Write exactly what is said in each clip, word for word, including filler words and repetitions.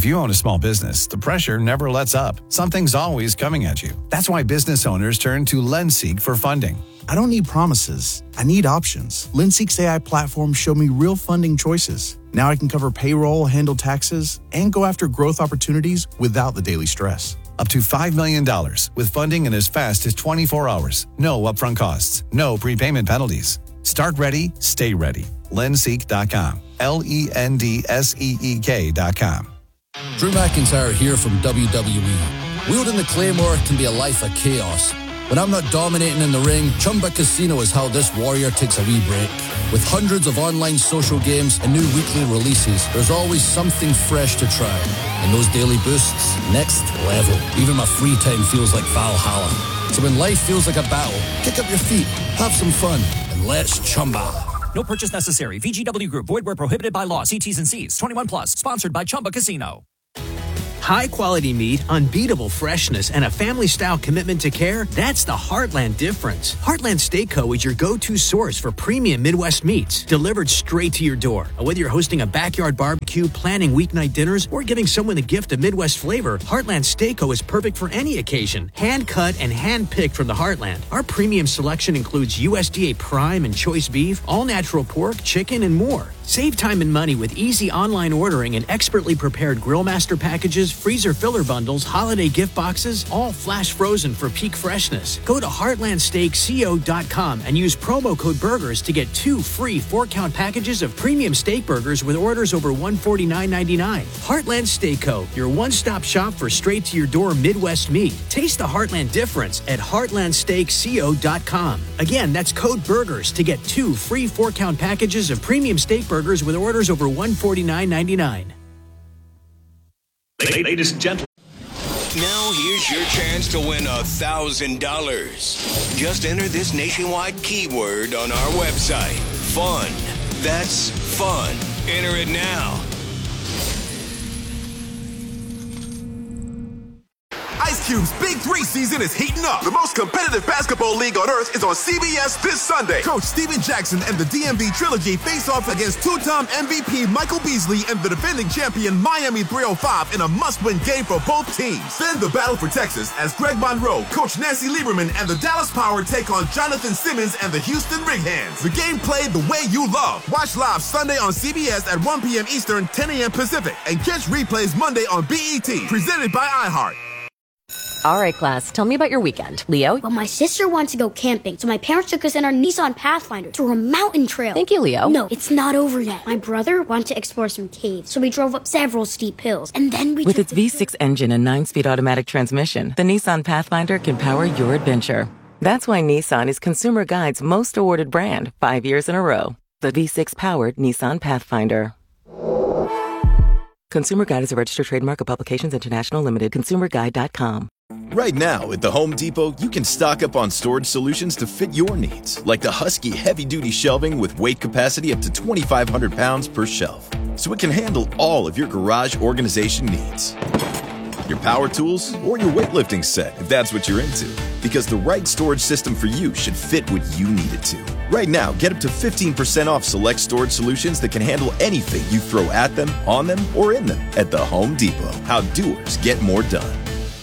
If you own a small business, the pressure never lets up. Something's always coming at you. That's why business owners turn to LendSeek for funding. I don't need promises. I need options. LendSeek's A I platform showed me real funding choices. Now I can cover payroll, handle taxes, and go after growth opportunities without the daily stress. Up to five million dollars with funding in as fast as twenty-four hours. No upfront costs. No prepayment penalties. Start ready, stay ready. Lendseek dot com. L E N D S E E K dot com. Drew McIntyre here from W W E. Wielding the Claymore can be a life of chaos. When I'm not dominating in the ring, Chumba Casino is how this warrior takes a wee break. With hundreds of online social games and new weekly releases, there's always something fresh to try. And those daily boosts, next level. Even my free time feels like Valhalla. So when life feels like a battle, kick up your feet, have some fun, and let's Chumba. No purchase necessary. V G W Group. Void where prohibited by law. See T's and C's. twenty-one plus. Sponsored by Chumba Casino. High-quality meat, unbeatable freshness, and a family-style commitment to care, that's the Heartland difference. Heartland Steak Co. is your go-to source for premium Midwest meats, delivered straight to your door. Whether you're hosting a backyard barbecue, planning weeknight dinners, or giving someone the gift of Midwest flavor, Heartland Steak Co. is perfect for any occasion. Hand-cut and hand-picked from the Heartland. Our premium selection includes U S D A Prime and Choice Beef, all-natural pork, chicken, and more. Save time and money with easy online ordering and expertly prepared Grillmaster packages, freezer filler bundles, holiday gift boxes, all flash frozen for peak freshness. Go to heartland steak co dot com and use promo code BURGERS to get two free four-count packages of premium steak burgers with orders over one hundred forty-nine dollars and ninety-nine cents. Heartland Steak Co., your one-stop shop for straight-to-your-door Midwest meat. Taste the Heartland difference at heartland steak co dot com. Again, that's code BURGERS to get two free four-count packages of premium steak burgers with orders over one hundred forty-nine dollars and ninety-nine cents. Ladies and gentlemen. Now here's your chance to win a thousand dollars. Just enter this nationwide keyword on our website. Fun. That's fun. Enter it now. Ice Cube's Big Three season is heating up. The most competitive basketball league on earth is on C B S this Sunday. Coach Steven Jackson and the D M V Trilogy face off against two-time M V P Michael Beasley and the defending champion Miami three oh five in a must-win game for both teams. Then the battle for Texas as Greg Monroe, Coach Nancy Lieberman, and the Dallas Power take on Jonathan Simmons and the Houston Rig Hands. The game played the way you love. Watch live Sunday on C B S at one p.m. Eastern, ten a.m. Pacific, and catch replays Monday on B E T. Presented by iHeart. All right, class, tell me about your weekend. Leo? Well, my sister wanted to go camping, so my parents took us in our Nissan Pathfinder through a mountain trail. Thank you, Leo. No, it's not over yet. My brother wanted to explore some caves, so we drove up several steep hills, and then we With its V six engine and nine-speed automatic transmission, the Nissan Pathfinder can power your adventure. That's why Nissan is Consumer Guide's most awarded brand five years in a row. The V six-powered Nissan Pathfinder. Consumer Guide is a registered trademark of Publications International Limited. consumer guide dot com. Right now, at the Home Depot, you can stock up on storage solutions to fit your needs, like the Husky heavy-duty shelving with weight capacity up to twenty-five hundred pounds per shelf, so it can handle all of your garage organization needs. Your power tools, or your weightlifting set, if that's what you're into, because the right storage system for you should fit what you need it to. Right now, get up to fifteen percent off select storage solutions that can handle anything you throw at them, on them, or in them at the Home Depot. How doers get more done.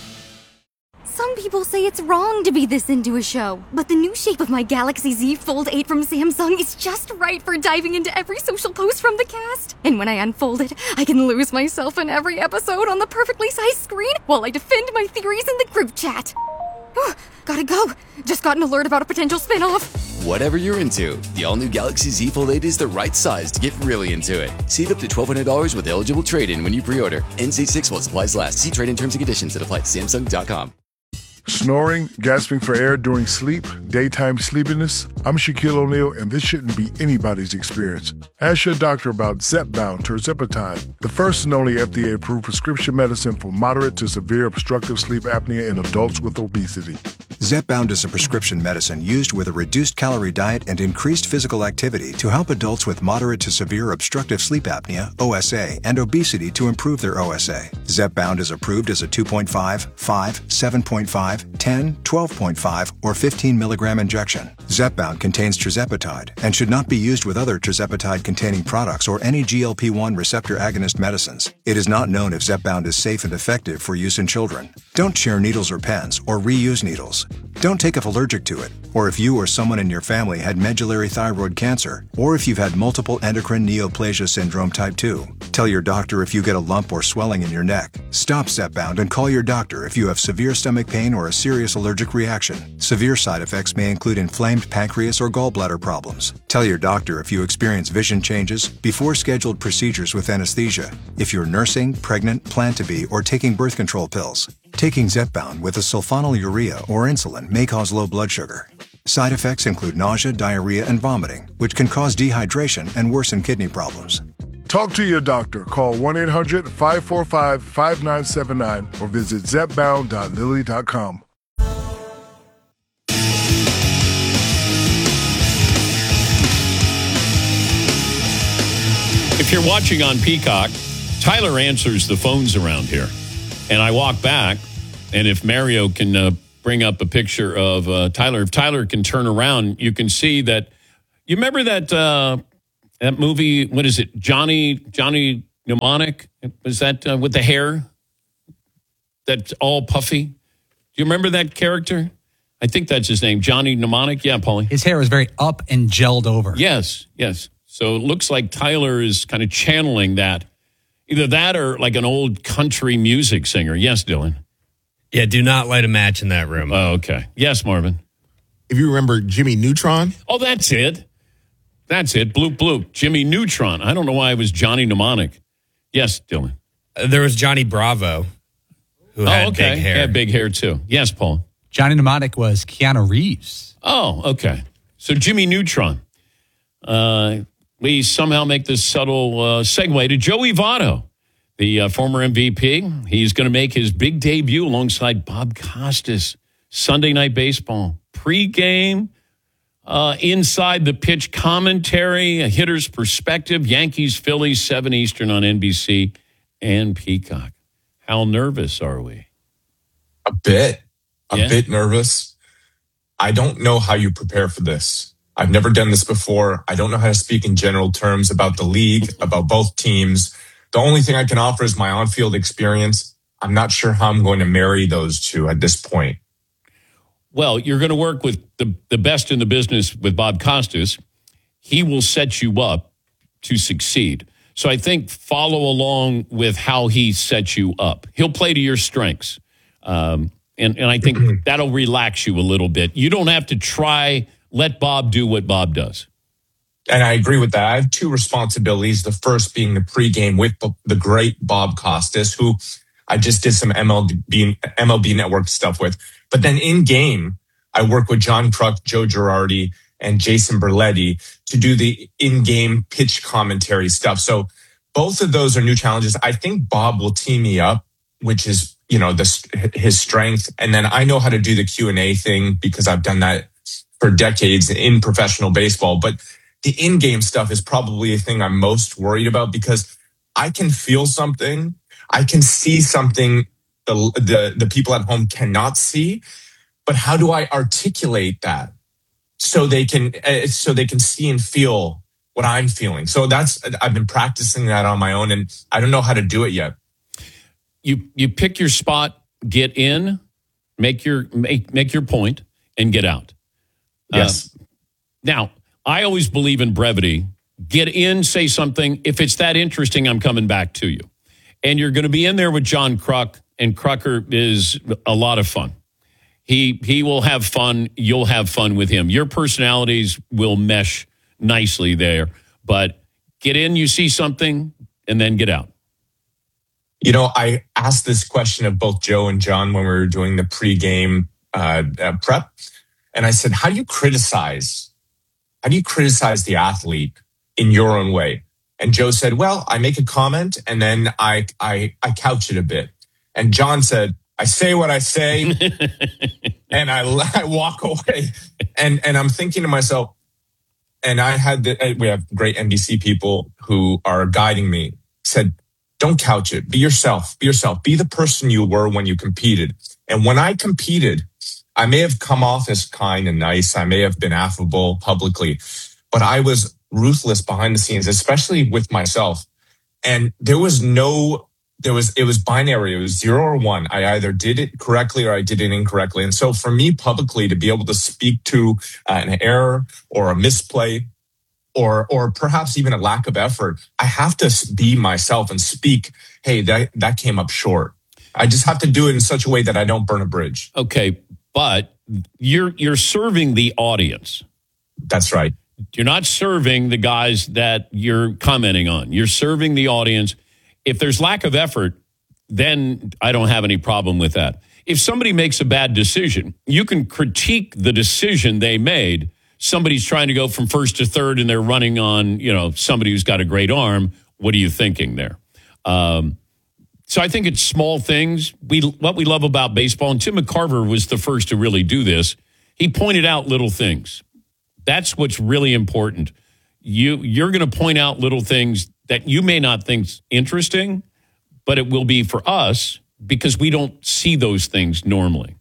Some people say it's wrong to be this into a show, but the new shape of my Galaxy Z Fold eight from Samsung is just right for diving into every social post from the cast. And when I unfold it, I can lose myself in every episode on the perfectly sized screen while I defend my theories in the group chat. Oh, gotta go. Just got an alert about a potential spin-off. Whatever you're into, the all-new Galaxy Z Fold eight is the right size to get really into it. Save up to twelve hundred dollars with eligible trade-in when you pre-order. N C six while supplies last. See trade-in terms and conditions that apply at Samsung dot com. Snoring, gasping for air during sleep, daytime sleepiness? I'm Shaquille O'Neal, and this shouldn't be anybody's experience. Ask your doctor about Zepbound tirzepatide, the first and only F D A-approved prescription medicine for moderate to severe obstructive sleep apnea in adults with obesity. Zepbound is a prescription medicine used with a reduced calorie diet and increased physical activity to help adults with moderate to severe obstructive sleep apnea, O S A, and obesity to improve their O S A. Zepbound is approved as a two point five, five, seven point five, ten, twelve point five, or fifteen milligram injection. Zepbound contains tirzepatide and should not be used with other tirzepatide-containing products or any G L P one receptor agonist medicines. It is not known if Zepbound is safe and effective for use in children. Don't share needles or pens or reuse needles. Don't take if allergic to it, or if you or someone in your family had medullary thyroid cancer, or if you've had multiple endocrine neoplasia syndrome type two. Tell your doctor if you get a lump or swelling in your neck. Stop Zepbound and call your doctor if you have severe stomach pain or a serious allergic reaction. Severe side effects may include inflamed pancreas or gallbladder problems. Tell your doctor if you experience vision changes before scheduled procedures with anesthesia, if you're nursing, pregnant, plan to be, or taking birth control pills. Taking Zepbound with a sulfonylurea or insulin may cause low blood sugar. Side effects include nausea, diarrhea, and vomiting, which can cause dehydration and worsen kidney problems. Talk to your doctor. Call one eight hundred, five four five, five nine seven nine or visit zepbound dot lilly dot com. If you're watching on Peacock, Tyler answers the phones around here. And I walk back, and if Mario can uh, bring up a picture of uh, Tyler, if Tyler can turn around, you can see that. You remember that uh, that movie? What is it? Johnny Johnny Mnemonic? Was that uh, with the hair that's all puffy? Do you remember that character? I think that's his name, Johnny Mnemonic. Yeah, Paulie. His hair was very up and gelled over. Yes, yes. So it looks like Tyler is kind of channeling that. Either that or like an old country music singer. Yes, Dylan. Yeah, do not light a match in that room. Oh, okay. Yes, Marvin. If you remember Jimmy Neutron. Oh, that's it. That's it. Bloop, bloop. Jimmy Neutron. I don't know why it was Johnny Mnemonic. Yes, Dylan. Uh, there was Johnny Bravo, who oh, had okay. big hair. He had big hair, too. Yes, Paul. Johnny Mnemonic was Keanu Reeves. Oh, okay. So Jimmy Neutron. Uh, we somehow make this subtle uh, segue to Joey Votto, the uh, former M V P. He's going to make his big debut alongside Bob Costas. Sunday Night Baseball. Pre-game, uh, inside the pitch commentary, a hitter's perspective, Yankees, Phillies, seven Eastern on N B C and Peacock. How nervous are we? A bit. A yeah. bit nervous. I don't know how you prepare for this. I've never done this before. I don't know how to speak in general terms about the league, about both teams. The only thing I can offer is my on-field experience. I'm not sure how I'm going to marry those two at this point. Well, you're going to work with the, the best in the business with Bob Costas. He will set you up to succeed. So I think follow along with how he sets you up. He'll play to your strengths. Um, and, and I think that'll relax you a little bit. You don't have to try, let Bob do what Bob does. And I agree with that. I have two responsibilities. The first being the pregame with the great Bob Costas, who I just did some M L B, M L B Network stuff with. But then in game, I work with John Kruk, Joe Girardi, and Jason Berletti to do the in-game pitch commentary stuff. So both of those are new challenges. I think Bob will tee me up, which is, you know, the, his strength. And then I know how to do the Q and A thing because I've done that for decades in professional baseball. But the in-game stuff is probably a thing I'm most worried about because I can feel something. I can see something the, the, the people at home cannot see. But how do I articulate that so they can uh, so they can see and feel what I'm feeling? So that's I've been practicing that on my own, and I don't know how to do it yet. You you pick your spot, get in, make your make make your point, and get out. Yes. Uh, now, I always believe in brevity. Get in, say something. If it's that interesting, I'm coming back to you. And you're going to be in there with John Kruk, and Krucker is a lot of fun. He he will have fun. You'll have fun with him. Your personalities will mesh nicely there. But get in, you see something, and then get out. You know, I asked this question of both Joe and John when we were doing the pregame uh, uh, prep. And I said, how do you criticize? How do you criticize the athlete in your own way? And Joe said, well, I make a comment and then I I, I couch it a bit. And John said, I say what I say, and I, I walk away. And and I'm thinking to myself, and I had the, we have great N B C people who are guiding me. Said, don't couch it. Be yourself. Be yourself. Be the person you were when you competed. And when I competed, I may have come off as kind and nice. I may have been affable publicly, but I was ruthless behind the scenes, especially with myself. And there was no. There was, it was binary. It was zero or one. I either did it correctly or I did it incorrectly. And so for me publicly to be able to speak to uh, an error or a misplay or, or perhaps even a lack of effort, I have to be myself and speak, hey, that, that came up short. I just have to do it in such a way that I don't burn a bridge. Okay. But you're, you're serving the audience. That's right. You're not serving the guys that you're commenting on. You're serving the audience. If there's lack of effort, then I don't have any problem with that. If somebody makes a bad decision, you can critique the decision they made. Somebody's trying to go from first to third and they're running on, you know, somebody who's got a great arm. What are you thinking there? Um, so I think it's small things. We what we love about baseball, and Tim McCarver was the first to really do this. He pointed out little things. That's what's really important. You, you're going to point out little things that you may not think's interesting, but it will be for us because we don't see those things normally.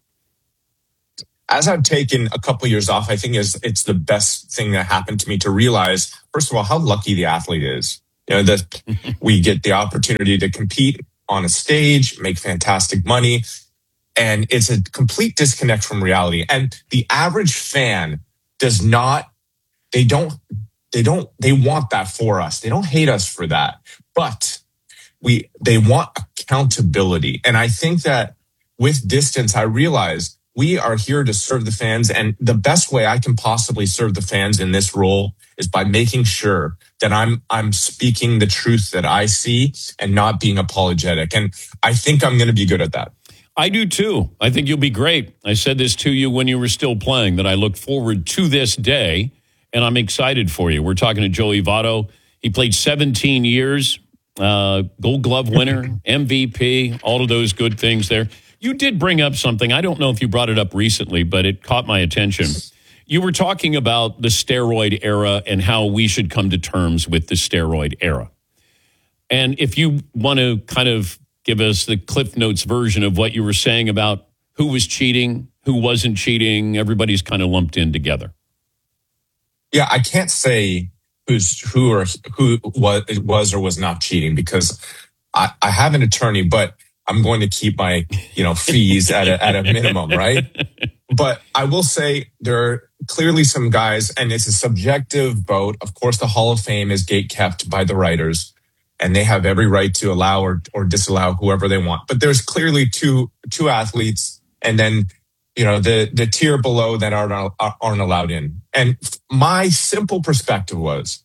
As I've taken a couple of years off, I think is it's the best thing that happened to me to realize, first of all, how lucky the athlete is. You know, that we get the opportunity to compete on a stage, make fantastic money, and it's a complete disconnect from reality. And the average fan does not, they don't, They don't, they want that for us. They don't hate us for that, but we, they want accountability. And I think that with distance, I realize we are here to serve the fans. And the best way I can possibly serve the fans in this role is by making sure that I'm, I'm speaking the truth that I see and not being apologetic. And I think I'm going to be good at that. I do too. I think you'll be great. I said this to you when you were still playing, that I look forward to this day. And I'm excited for you. We're talking to Joey Votto. He played seventeen years, uh, Gold Glove winner, M V P, all of those good things there. You did bring up something. I don't know if you brought it up recently, but it caught my attention. You were talking about the steroid era and how we should come to terms with the steroid era. And if you want to kind of give us the Cliff Notes version of what you were saying about who was cheating, who wasn't cheating, everybody's kind of lumped in together. Yeah, I can't say who's who or who was was or was not cheating because I, I have an attorney, but I'm going to keep my you know fees at a, at a minimum, right? But I will say there are clearly some guys, and it's a subjective vote. Of course, the Hall of Fame is gatekept by the writers, and they have every right to allow or, or disallow whoever they want. But there's clearly two two athletes, and then you know, the, the tier below that aren't, aren't allowed in. And my simple perspective was,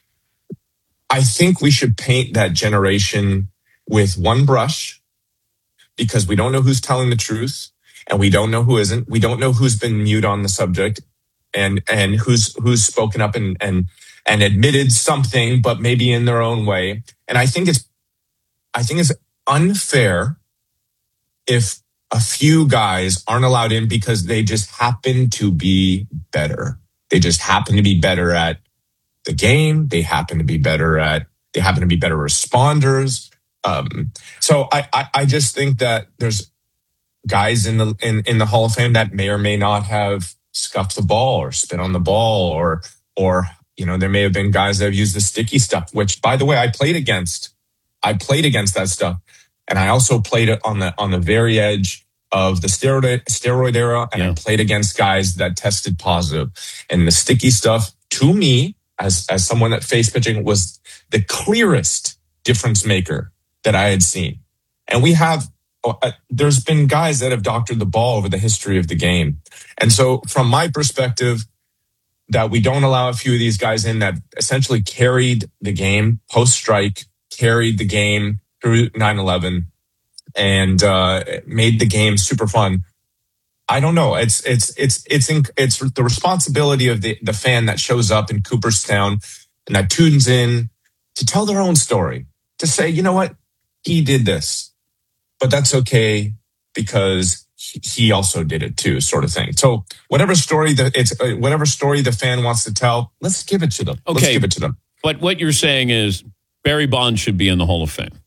I think we should paint that generation with one brush because we don't know who's telling the truth and we don't know who isn't. We don't know who's been mute on the subject and, and who's, who's spoken up and, and, and admitted something, but maybe in their own way. And I think it's, I think it's unfair if a few guys aren't allowed in because they just happen to be better. They just happen to be better at the game. They happen to be better at, they happen to be better responders. Um, so I, I, I just think that there's guys in the, in, in the Hall of Fame that may or may not have scuffed the ball or spit on the ball or, or, you know, there may have been guys that have used the sticky stuff, which by the way, I played against, I played against that stuff. And I also played it on the on the very edge of the steroid steroid era, and yeah. I played against guys that tested positive. And the sticky stuff, to me, as as someone that faced pitching, was the clearest difference maker that I had seen. And we have, uh, there's been guys that have doctored the ball over the history of the game. And so, from my perspective, that we don't allow a few of these guys in that essentially carried the game post strike, carried the game through nine eleven and uh, made the game super fun. I don't know. It's it's it's it's in, it's the responsibility of the the fan that shows up in Cooperstown and that tunes in to tell their own story, to say, you know what, he did this, but that's okay because he also did it too, sort of thing. So whatever story that it's uh, whatever story the fan wants to tell, let's give it to them. Okay. Let's give it to them. But what you're saying is Barry Bonds should be in the Hall of Fame.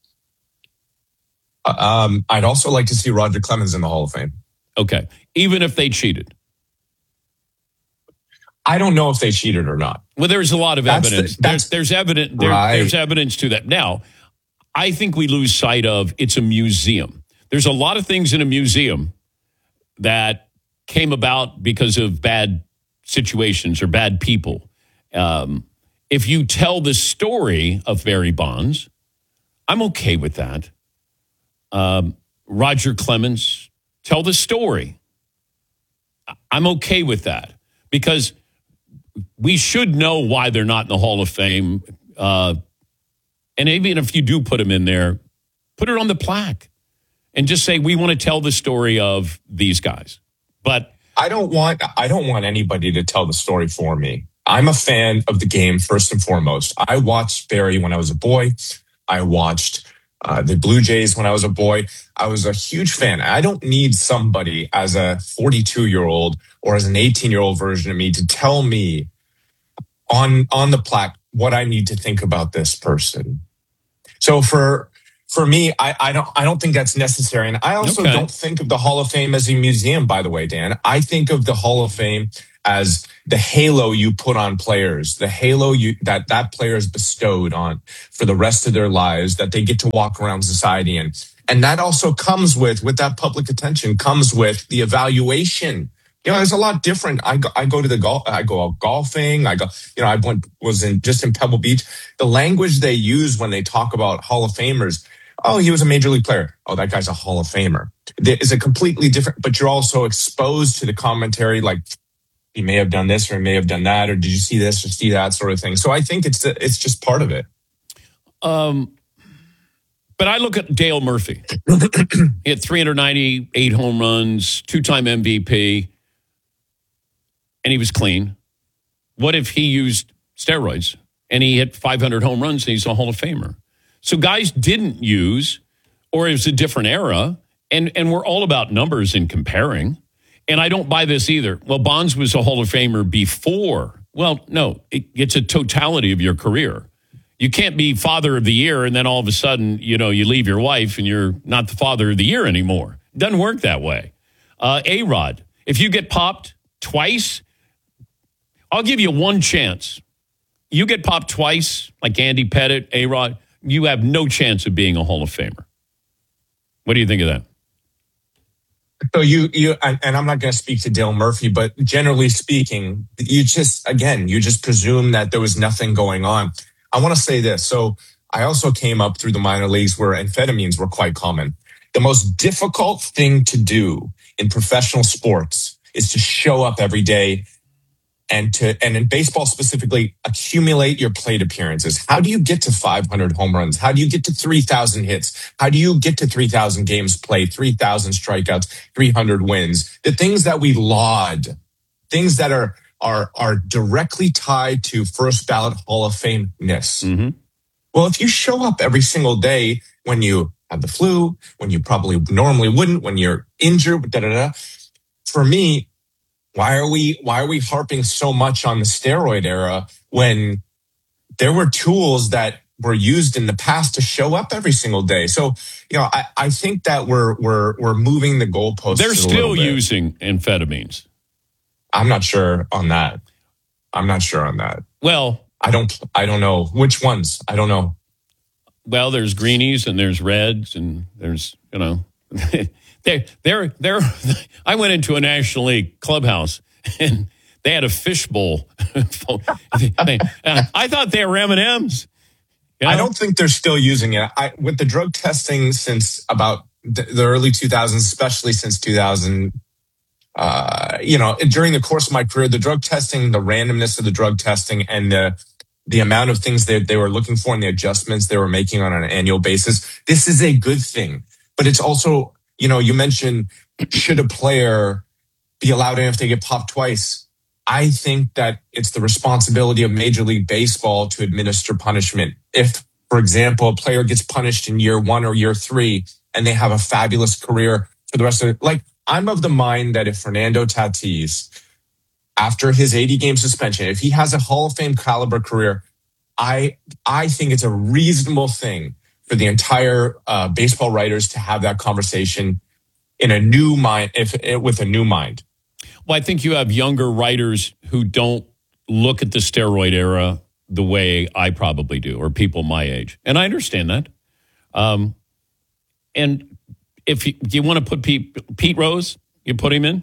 Uh, um, I'd also like to see Roger Clemens in the Hall of Fame. Okay. Even if they cheated. I don't know if they cheated or not. Well, there's a lot of That's evidence. the- that's- there's, there's evidence. There, Right. There's evidence to that. Now, I think we lose sight of it's a museum. There's a lot of things in a museum that came about because of bad situations or bad people. Um, if you tell the story of Barry Bonds, I'm okay with that. Um, Roger Clemens, tell the story. I'm okay with that because we should know why they're not in the Hall of Fame. Uh, and even if you do put them in there, put it on the plaque and just say, we want to tell the story of these guys. But I don't want I don't want anybody to tell the story for me. I'm a fan of the game first and foremost. I watched Barry when I was a boy. I watched uh, the Blue Jays when I was a boy. I was a huge fan. I don't need somebody as a forty-two-year-old or as an eighteen-year-old version of me to tell me on on the plaque what I need to think about this person. So for for me, I, I don't I don't think that's necessary. And I also Okay. don't think of the Hall of Fame as a museum, by the way, Dan. I think of the Hall of Fame as the halo you put on players, the halo you that that player is bestowed on for the rest of their lives, that they get to walk around society in. And that also comes with, with that public attention, comes with the evaluation. You know, it's a lot different. I go, I go to the golf, I go out golfing. I go, you know, I went, was in just in Pebble Beach. The language they use when they talk about Hall of Famers, oh, he was a major league player. Oh, that guy's a Hall of Famer. It's a completely different, but you're also exposed to the commentary, like he may have done this or he may have done that, or did you see this or see that sort of thing. So I think it's it's just part of it. Um, but I look at Dale Murphy. He had three hundred ninety-eight home runs, two-time M V P, and he was clean. What if he used steroids and he hit five hundred home runs and he's a Hall of Famer? So guys didn't use, or it was a different era, and, and we're all about numbers and comparing. And I don't buy this either. Well, Bonds was a Hall of Famer before. Well, no, it, it's a totality of your career. You can't be father of the year and then all of a sudden, you know, you leave your wife and you're not the father of the year anymore. It doesn't work that way. Uh, A-Rod, if you get popped twice, I'll give you one chance. You get popped twice, like Andy Pettit, A-Rod, you have no chance of being a Hall of Famer. What do you think of that? So you, you, and and I'm not going to speak to Dale Murphy, but generally speaking, you just, again, you just presume that there was nothing going on. I want to say this. So I also came up through the minor leagues where amphetamines were quite common. The most difficult thing to do in professional sports is to show up every day and to, and in baseball specifically, accumulate your plate appearances. How do you get to five hundred home runs? How do you get to three thousand hits? How do you get to three thousand games played, three thousand strikeouts, three hundred wins? The things that we laud, things that are, are, are directly tied to first ballot Hall of Fame-ness. Mm-hmm. Well, if you show up every single day when you have the flu, when you probably normally wouldn't, when you're injured, da da da. For me, why are we why are we harping so much on the steroid era when there were tools that were used in the past to show up every single day? So, you know, I, I think that we're we're we're moving the goalposts. They're a still little bit. using amphetamines. I'm not sure on that. I'm not sure on that. Well, I don't I don't know which ones. I don't know. Well, there's greenies and there's reds and there's, you know, they're, they're, they're, I went into a National League clubhouse and they had a fishbowl. they, uh, I thought they were M and M's. You know? I don't think they're still using it. I, with the drug testing since about the, the early two thousands, especially since two thousand, uh, you know, during the course of my career, the drug testing, the randomness of the drug testing and the the amount of things that they were looking for and the adjustments they were making on an annual basis, this is a good thing. But it's also, you know, you mentioned, should a player be allowed in if they get popped twice? I think that it's the responsibility of Major League Baseball to administer punishment. If, for example, a player gets punished in year one or year three and they have a fabulous career for the rest of it. Like, I'm of the mind that if Fernando Tatis, after his eighty-game suspension, if he has a Hall of Fame caliber career, I I think it's a reasonable thing for the entire uh, baseball writers to have that conversation in a new mind, if with a new mind. Well, I think you have younger writers who don't look at the steroid era the way I probably do, or people my age. And I understand that. Um, and if you, you want to put Pete, Pete Rose, you put him in?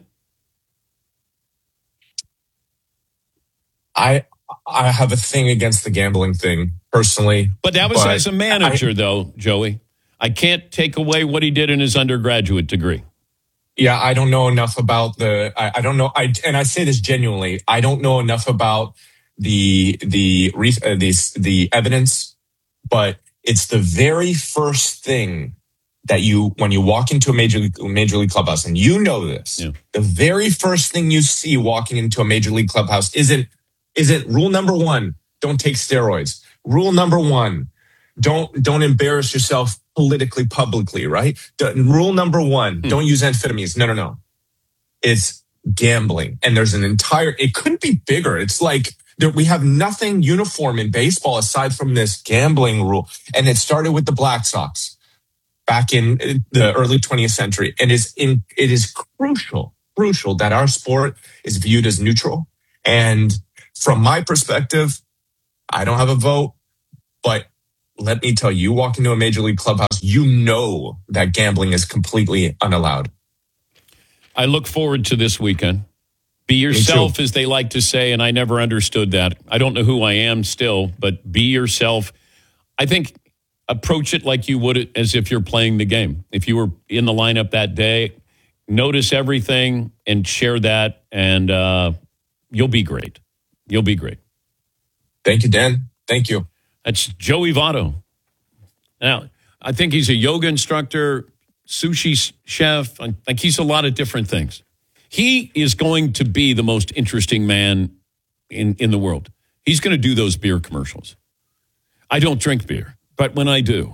I I have a thing against the gambling thing, personally. But that was but as a manager, I, though, Joey. I can't take away what he did in his undergraduate degree. Yeah, I don't know enough about the. I, I don't know. I and I say this genuinely. I don't know enough about the the uh, the the evidence, but it's the very first thing that you when you walk into a major league, major league clubhouse, and you know this. Yeah. The very first thing you see walking into a major league clubhouse isn't isn't rule number one. Don't take steroids. Rule number one. Don't don't embarrass yourself politically, publicly, right? Rule number one, mm. don't use amphetamines. No, no, no. It's gambling. And there's an entire, it couldn't be bigger. It's like there, we have nothing uniform in baseball aside from this gambling rule. And it started with the Black Sox back in the early twentieth century. And it's in, it is crucial, crucial that our sport is viewed as neutral. And from my perspective, I don't have a vote, but let me tell you, you walk into a major league clubhouse, you know that gambling is completely unallowed. I look forward to this weekend. Be yourself, as they like to say, and I never understood that. I don't know who I am still, but be yourself. I think approach it like you would as if you're playing the game. If you were in the lineup that day, notice everything and share that, and uh, you'll be great. You'll be great. Thank you, Dan. Thank you. That's Joey Votto. Now, I think he's a yoga instructor, sushi chef. Like, he's a lot of different things. He is going to be the most interesting man in, in the world. He's going to do those beer commercials. I don't drink beer, but when I do.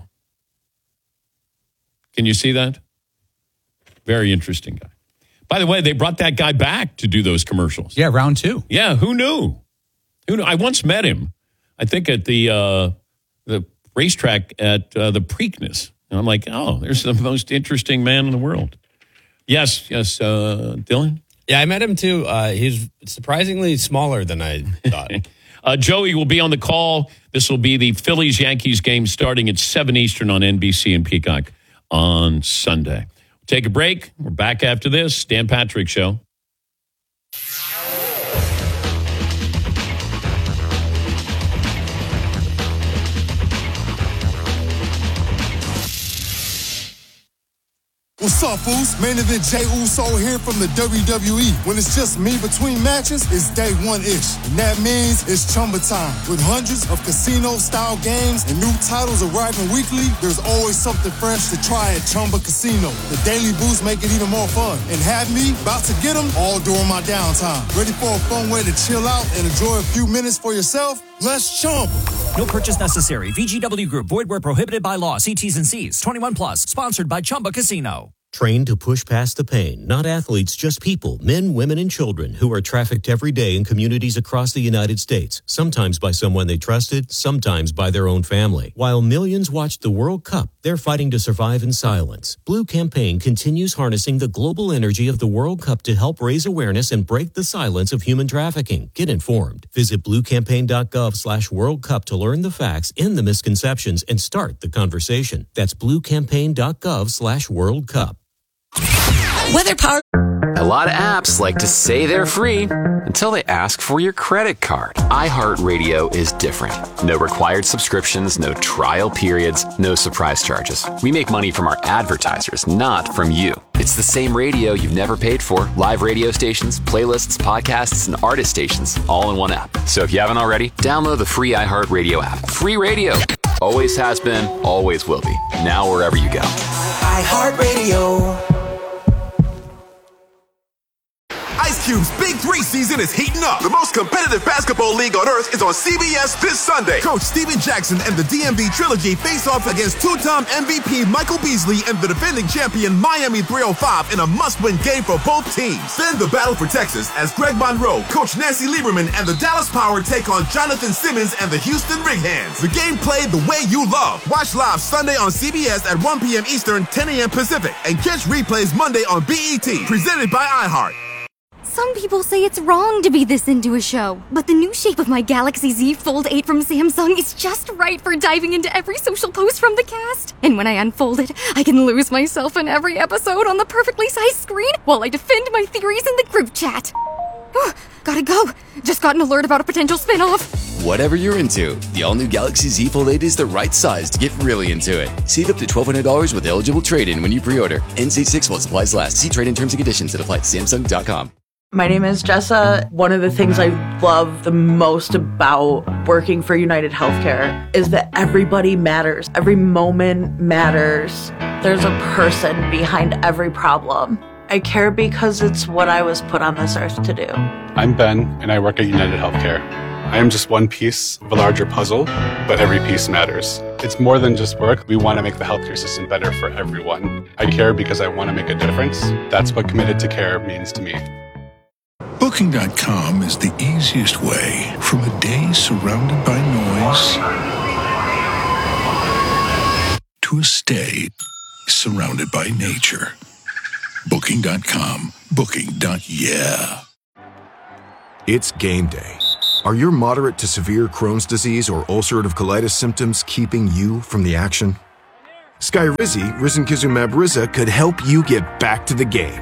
Can you see that? Very interesting guy. By the way, they brought that guy back to do those commercials. Yeah, round two. Yeah, who knew? Who knew? I once met him. I think at the uh, the racetrack at uh, the Preakness. And I'm like, oh, there's the most interesting man in the world. Yes, yes, uh, Dylan? Yeah, I met him too. Uh, he's surprisingly smaller than I thought. uh, Joey will be on the call. This will be the Phillies-Yankees game starting at seven Eastern on N B C and Peacock on Sunday. We'll take a break. We're back after this. Dan Patrick Show. What's up, fools? Main event Jey Uso here from the W W E. When it's just me between matches, it's day one-ish. And that means it's Chumba time. With hundreds of casino-style games and new titles arriving weekly, there's always something fresh to try at Chumba Casino. The daily boosts make it even more fun. And have me about to get them all during my downtime. Ready for a fun way to chill out and enjoy a few minutes for yourself? Let's Chumba. No purchase necessary. V G W Group. Void where prohibited by law. See T's and C's. twenty-one plus. Sponsored by Chumba Casino. Trained to push past the pain, not athletes, just people, men, women, and children who are trafficked every day in communities across the United States, sometimes by someone they trusted, sometimes by their own family. While millions watched the World Cup, they're fighting to survive in silence. Blue Campaign continues harnessing the global energy of the World Cup to help raise awareness and break the silence of human trafficking. Get informed. Visit bluecampaign.gov slash World Cup to learn the facts, end the misconceptions, and start the conversation. That's bluecampaign.gov slash World Cup. Weather Power. A lot of apps like to say they're free until they ask for your credit card. iHeartRadio is different. No required subscriptions, no trial periods, no surprise charges. We make money from our advertisers, not from you. It's the same radio you've never paid for. Live radio stations, playlists, podcasts, and artist stations all in one app. So if you haven't already, download the free iHeartRadio app. Free radio. Always has been, always will be. Now wherever you go. iHeartRadio. Cube's Big Three season is heating up. The most competitive basketball league on earth is on C B S this Sunday. Coach Steven Jackson and the D M V Trilogy face off against two-time M V P Michael Beasley and the defending champion Miami three oh five in a must-win game for both teams. Then the battle for Texas as Greg Monroe, Coach Nancy Lieberman, and the Dallas Power take on Jonathan Simmons and the Houston Rig Hands. The game played the way you love. Watch live Sunday on C B S at one p.m. Eastern, ten a.m. Pacific, and catch replays Monday on B E T, presented by iHeart. Some people say it's wrong to be this into a show, but the new shape of my Galaxy Z Fold eight from Samsung is just right for diving into every social post from the cast. And when I unfold it, I can lose myself in every episode on the perfectly sized screen while I defend my theories in the group chat. Whew, gotta go. Just got an alert about a potential spin-off. Whatever you're into, the all-new Galaxy Z Fold eight is the right size to get really into it. Save up to twelve hundred dollars with eligible trade-in when you pre-order. N C six while supplies last. See trade-in terms and conditions that apply at Samsung dot com. My name is Jessa. One of the things I love the most about working for United Healthcare is that everybody matters. Every moment matters. There's a person behind every problem. I care because it's what I was put on this earth to do. I'm Ben, and I work at United Healthcare. I am just one piece of a larger puzzle, but every piece matters. It's more than just work. We want to make the healthcare system better for everyone. I care because I want to make a difference. That's what committed to care means to me. Booking dot com is the easiest way from a day surrounded by noise to a stay surrounded by nature. Booking dot com. Booking. Yeah. It's game day. Are your moderate to severe Crohn's disease or ulcerative colitis symptoms keeping you from the action? Skyrizi, risankizumab Riza, could help you get back to the game.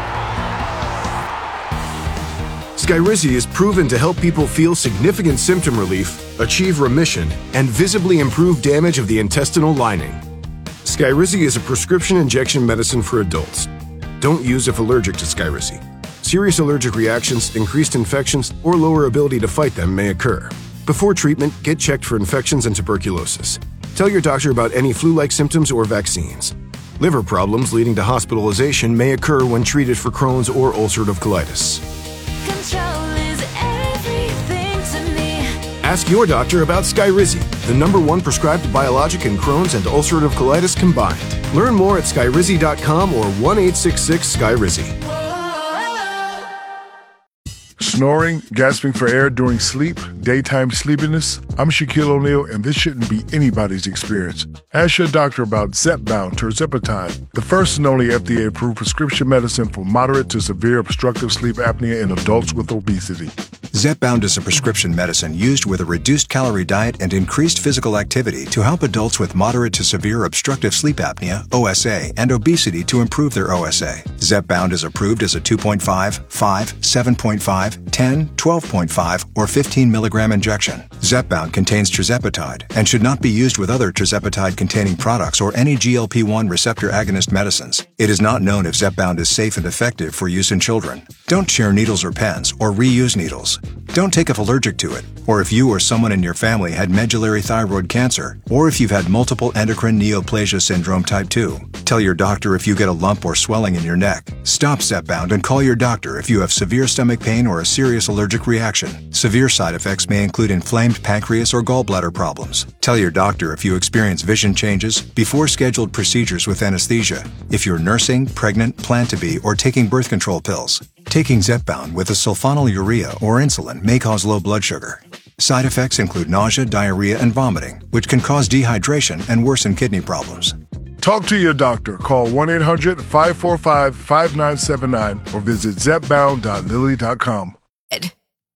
Skyrizi is proven to help people feel significant symptom relief, achieve remission, and visibly improve damage of the intestinal lining. Skyrizi is a prescription injection medicine for adults. Don't use if allergic to Skyrizi. Serious allergic reactions, increased infections, or lower ability to fight them may occur. Before treatment, get checked for infections and tuberculosis. Tell your doctor about any flu-like symptoms or vaccines. Liver problems leading to hospitalization may occur when treated for Crohn's or ulcerative colitis. Ask your doctor about Skyrizi, the number one prescribed biologic in Crohn's and ulcerative colitis combined. Learn more at Skyrizi dot com or one eight six six Skyrizi. Snoring, gasping for air during sleep, daytime sleepiness. I'm Shaquille O'Neal, and this shouldn't be anybody's experience. Ask your doctor about Zepbound Tirzepatide, the first and only F D A-approved prescription medicine for moderate to severe obstructive sleep apnea in adults with obesity. Zepbound is a prescription medicine used with a reduced calorie diet and increased physical activity to help adults with moderate to severe obstructive sleep apnea, O S A, and obesity to improve their O S A. Zepbound is approved as a two point five, five, seven point five, ten, twelve point five, or fifteen milligram injection. Zepbound contains tirzepatide and should not be used with other tirzepatide-containing products or any G L P one receptor agonist medicines. It is not known if Zepbound is safe and effective for use in children. Don't share needles or pens or reuse needles. Don't take if allergic to it, or if you or someone in your family had medullary thyroid cancer, or if you've had multiple endocrine neoplasia syndrome type two. Tell your doctor if you get a lump or swelling in your neck. Stop Zepbound and call your doctor if you have severe stomach pain or a serious allergic reaction. Severe side effects may include inflamed pancreas or gallbladder problems. Tell your doctor if you experience vision changes before scheduled procedures with anesthesia, if you're nursing, pregnant, plan to be, or taking birth control pills. Taking Zepbound with a sulfonylurea or insulin may cause low blood sugar. Side effects include nausea, diarrhea, and vomiting, which can cause dehydration and worsen kidney problems. Talk to your doctor. Call one eight hundred, five four five, five nine seven nine or visit zepbound dot lilly dot com.